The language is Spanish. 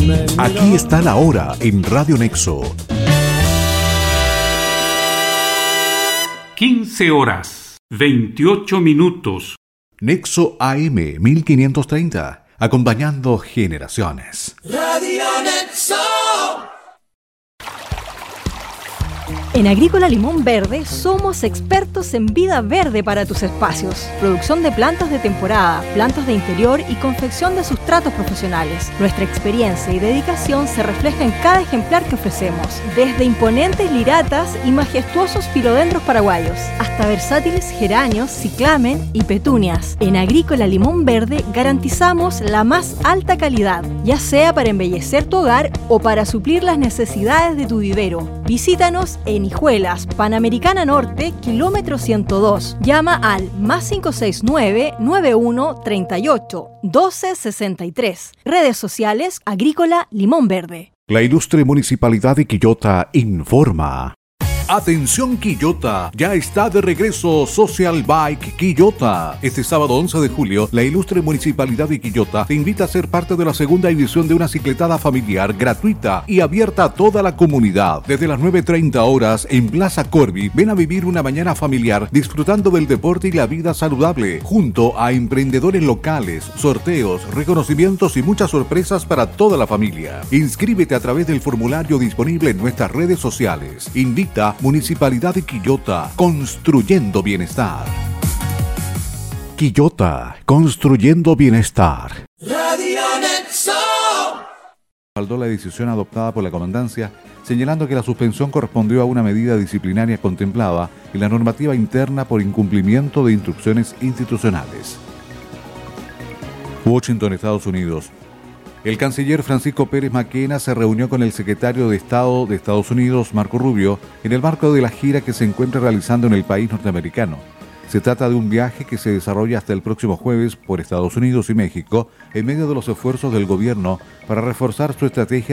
Aquí está la hora en Radio Nexo. 15 horas, 28 minutos. Nexo AM 1530, acompañando generaciones. Radio Nexo. En Agrícola Limón Verde somos expertos en vida verde para tus espacios. Producción de plantas de temporada, plantas de interior y confección de sustratos profesionales. Nuestra experiencia y dedicación se refleja en cada ejemplar que ofrecemos. Desde imponentes liratas y majestuosos filodendros paraguayos, hasta versátiles geranios, ciclamen y petunias. En Agrícola Limón Verde garantizamos la más alta calidad, ya sea para embellecer tu hogar o para suplir las necesidades de tu vivero. Visítanos en Hijuelas, Panamericana Norte, kilómetro 102. Llama al +569 91 38 12 63. Redes sociales Agrícola Limón Verde. La ilustre Municipalidad de Quillota informa. Atención Quillota, ya está de regreso Social Bike Quillota. Este sábado 11 de julio, la ilustre Municipalidad de Quillota te invita a ser parte de la segunda edición de una cicletada familiar gratuita y abierta a toda la comunidad. Desde las 9:30 horas en Plaza Corby, ven a vivir una mañana familiar disfrutando del deporte y la vida saludable, junto a emprendedores locales, sorteos, reconocimientos y muchas sorpresas para toda la familia. Inscríbete a través del formulario disponible en nuestras redes sociales. Invita Municipalidad de Quillota, construyendo bienestar. Quillota, construyendo bienestar. Radio Nexo. Respaldó la decisión adoptada por la comandancia, señalando que la suspensión correspondió a una medida disciplinaria contemplada en la normativa interna por incumplimiento de instrucciones institucionales. Washington, Estados Unidos. El canciller Francisco Pérez Maquena se reunió con el secretario de Estado de Estados Unidos, Marco Rubio, en el marco de la gira que se encuentra realizando en el país norteamericano. Se trata de un viaje que se desarrolla hasta el próximo jueves por Estados Unidos y México, en medio de los esfuerzos del gobierno para reforzar su estrategia